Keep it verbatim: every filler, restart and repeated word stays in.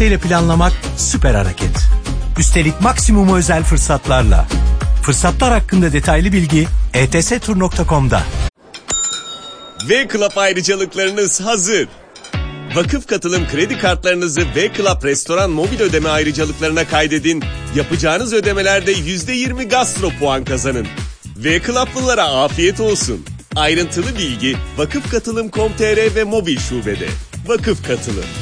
ile planlamak süper hareket. Üstelik maksimum özel fırsatlarla. Fırsatlar hakkında detaylı bilgi e t s tur nokta com'da. V-Club ayrıcalıklarınız hazır. Vakıf katılım kredi kartlarınızı V-Club restoran mobil ödeme ayrıcalıklarına kaydedin. Yapacağınız ödemelerde yüzde yirmi gastro puan kazanın. V-Club'lılara afiyet olsun. Ayrıntılı bilgi vakıf katılım nokta com nokta t r ve mobil şubede. Vakıf Katılım.